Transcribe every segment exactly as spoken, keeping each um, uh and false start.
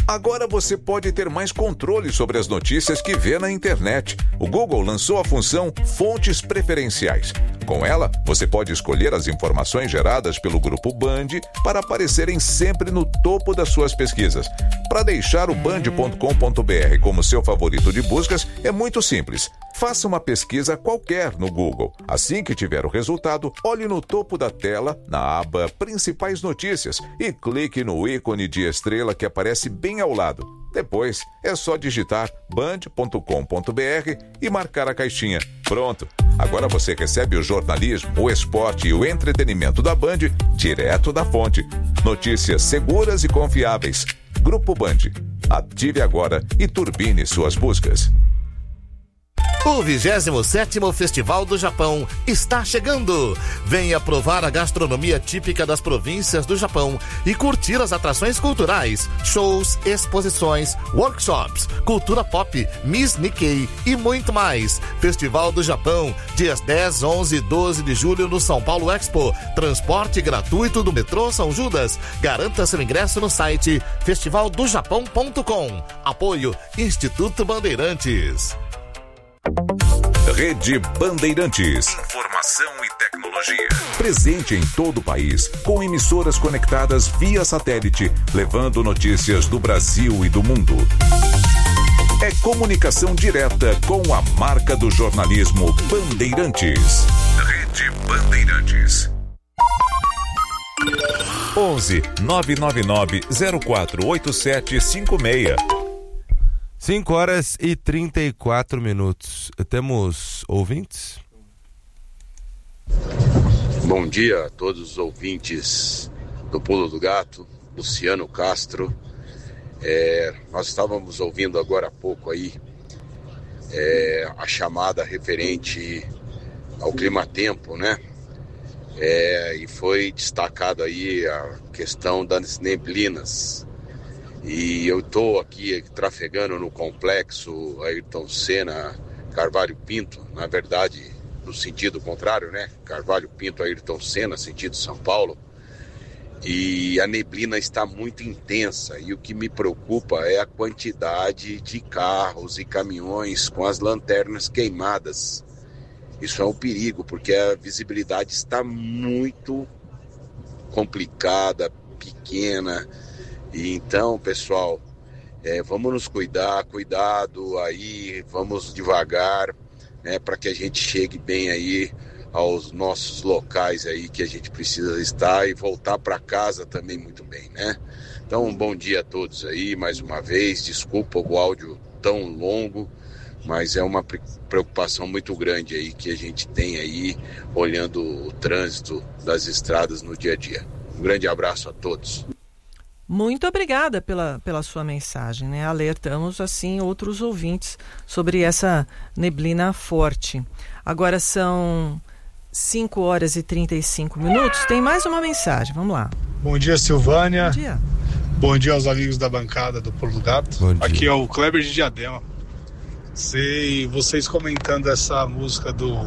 Agora você pode ter mais controle sobre as notícias que vê na internet. O Google lançou a função Fontes Preferenciais. Com ela, você pode escolher as informações geradas pelo Grupo Band para aparecerem sempre no topo das suas pesquisas. Para deixar o band ponto com ponto b r como seu favorito de buscas, é muito simples. Faça uma pesquisa qualquer no Google. Assim que tiver o resultado, olhe no topo da tela, na aba Principais Notícias, e clique no ícone de estrela que aparece bem ao lado. Depois, é só digitar band ponto com ponto b r e marcar a caixinha. Pronto! Agora você recebe o jornalismo, o esporte e o entretenimento da Band direto da fonte. Notícias seguras e confiáveis. Grupo Band. Ative agora e turbine suas buscas. O vigésimo sétimo Festival do Japão está chegando. Venha provar a gastronomia típica das províncias do Japão e curtir as atrações culturais, shows, exposições, workshops, cultura pop, Miss Nikkei e muito mais. Festival do Japão, dias dez, onze e doze de julho no São Paulo Expo. Transporte gratuito do metrô São Judas. Garanta seu ingresso no site festival do japão ponto com. Apoio Instituto Bandeirantes. Rede Bandeirantes. Informação e tecnologia. Presente em todo o país, com emissoras conectadas via satélite, levando notícias do Brasil e do mundo. É comunicação direta com a marca do jornalismo Bandeirantes. Rede Bandeirantes. onze nove nove nove zero quatro oito sete cinco seis. cinco horas e trinta e quatro minutos. Temos ouvintes? Bom dia a todos os ouvintes do Pulo do Gato, Luciano Castro. É, nós estávamos ouvindo agora há pouco aí é, a chamada referente ao clima-tempo, né? É, e foi destacado aí a questão das neblinas. E eu estou aqui trafegando no complexo Ayrton Senna Carvalho Pinto, na verdade no sentido contrário, né? Carvalho Pinto Ayrton Senna, sentido São Paulo. E a neblina está muito intensa e o que me preocupa é a quantidade de carros e caminhões com as lanternas queimadas. Isso é um perigo, porque a visibilidade está muito complicada, pequena. E então, pessoal, é, vamos nos cuidar, cuidado aí, vamos devagar, né, para que a gente chegue bem aí aos nossos locais aí que a gente precisa estar e voltar para casa também muito bem, né? Então, um bom dia a todos aí, mais uma vez, desculpa o áudio tão longo, mas é uma preocupação muito grande aí que a gente tem aí, olhando o trânsito das estradas no dia a dia. Um grande abraço a todos. Muito obrigada pela, pela sua mensagem, né? Alertamos, assim, outros ouvintes sobre essa neblina forte. Agora são cinco horas e trinta e cinco minutos. Tem mais uma mensagem, vamos lá. Bom dia, Silvânia. Bom dia. Bom dia aos amigos da bancada do Pulo do Gato. Aqui é o Kleber de Diadema. Sei, vocês comentando essa música do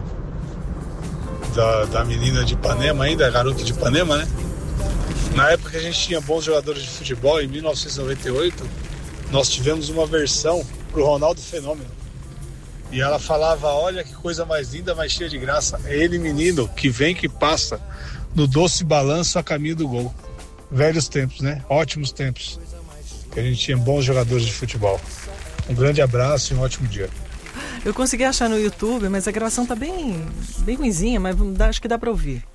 da, da menina de Ipanema ainda, a garota de Ipanema, né? Na época que a gente tinha bons jogadores de futebol, em mil novecentos e noventa e oito, nós tivemos uma versão pro Ronaldo Fenômeno. E ela falava, olha que coisa mais linda, mais cheia de graça. É ele, menino, que vem, que passa, no doce balanço a caminho do gol. Velhos tempos, né? Ótimos tempos. Que a gente tinha bons jogadores de futebol. Um grande abraço e um ótimo dia. Eu consegui achar no YouTube, mas a gravação tá bem, bem ruinzinha, mas acho que dá para ouvir.